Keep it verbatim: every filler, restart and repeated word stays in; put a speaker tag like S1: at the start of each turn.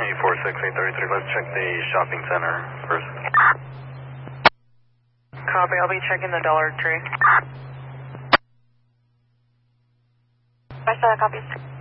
S1: eight four six, eight thirty-three, let's check the shopping center first.
S2: Copy, I'll be checking the Dollar Tree.
S3: I said that copies.